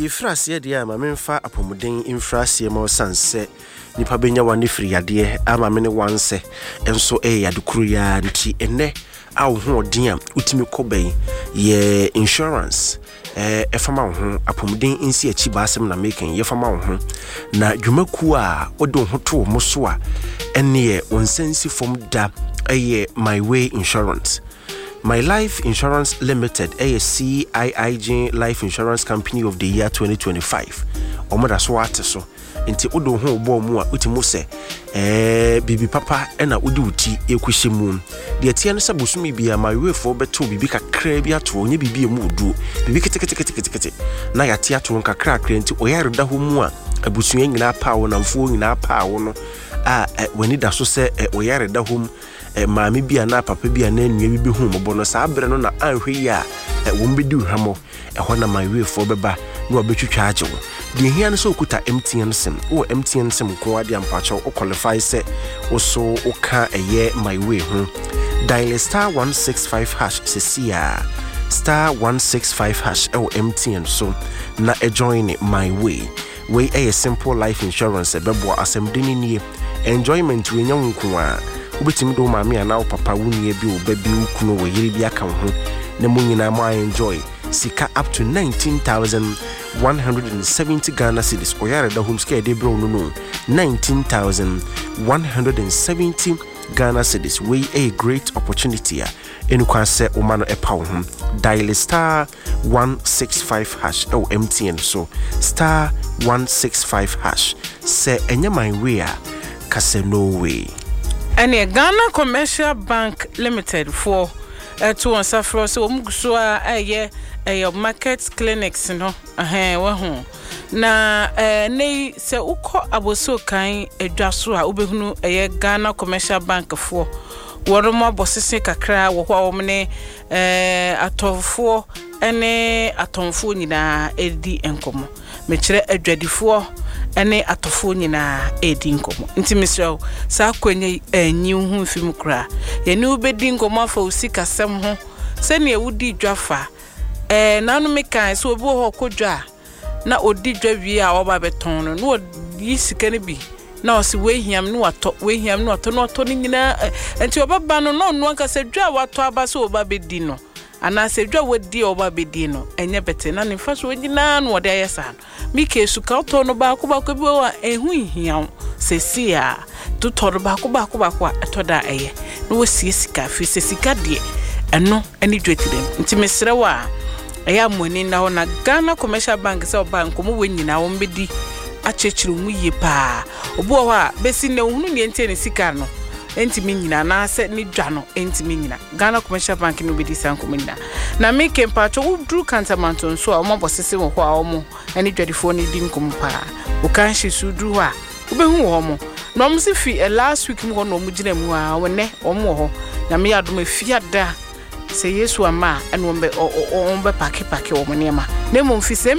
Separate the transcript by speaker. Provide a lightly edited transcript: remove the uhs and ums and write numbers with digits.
Speaker 1: Yefrase dia ma memfa apomuden infrase ma osanse nipa benya wane firi yade ama me ne wanse enso yadekuru ya nti enne a wo ho odin a utimi kɔbɛn ye insurance efama wo ho apomuden insi achi baasem na making ye fama wo ho na dwumaku a wode ho to mo so a enne ye onsensi fom da My Way Insurance. My Life Insurance Limited, CIIG Life Insurance Company of the Year 2025. Omoda so ate so. Nti odo ho obo mu a utimu se bibi papa na odi uti ekuhye mu. De tie no se bosumi bia My Way for beto bibi kakra bi ato onye bibi emu odu. Bibi kete. Na ya tie ato kakra kakra nti oyareda ho mu a abusua nyina pa wo namfo nyina pa wo no wani da so se oyareda ho maami bia na papa bia na nua bibi hu mobo no saa bre no na anhwe ya wombedi hwamo ho na My Way for beba na obetwitwa agye wo de hia no so okuta MTN sim wo MTN sim ko ade ampacho o qualify se wo so o ka My Way ho dial *165# sesia *165# MTN so na join My Way a simple life insurance bebo asemdeni nie enjoyment we nyam nko a ubetimi do maami ana wo papa wunie bi obabi ukuno wo yiri bi aka ho na mo nyina mo enjoy sika up to 19,170 Ghana cedis oyareda home scare de bro no 19,170 Ghana cedis we a great opportunity enu kwa se o mano epa wo ho dial *165# MTN so *165# se enya My Way a kase no way.
Speaker 2: And Ghana Commercial Bank Limited for 2 on safro so mugso a market clinics no wa ho na nei se ukọ aboso kan adwaso a ubehunu Ghana Commercial Bank for woroma bosese kakra wo ho omne atofo ene atonfo nyina edi enkomo mekire adwadifo ene atofo nyina edi nkomo nti misrawo sa kwenye anyi hu mfim kra ye ne ubedi nkomo afa usika sem ho se ne ewudi dwafa nanu mekan so obi ho kodwa na odi dwa wi a oba beton no no yi sika ne bi na osi wehiam no ato no ato ni nyina nti obaba no no anka se dwa wato aba so oba bedi no ana se dwa wodi oba bedi no enye bete na ne fa so nyina no wode ayesa no mike suka oto no ba ko bi wa ehu hiam sesia to to ba ko atoda eye no wosie sika fi se sika de eno ani dwetire nti mesre wa eya moni na na Ghana Commercial Bank se bank mo wenyina wo mbedi achechiru mu ye pa obo ho a besi ne hunu ne enti ne sika no enti minyina na se ni dwa no enti minyina Ghana Commercial Bank no bedi san komina na me kempacho udru kantamanto so a omo bosese wo ho a omo ani dwadifo ni di nkom pa o kan hye sudru ho a obehu wo mo no mo se fi last week mo no mo gina mu a wone omo ho na me adom afiada se Yesu ama eno ombe pake omo nema na mo fi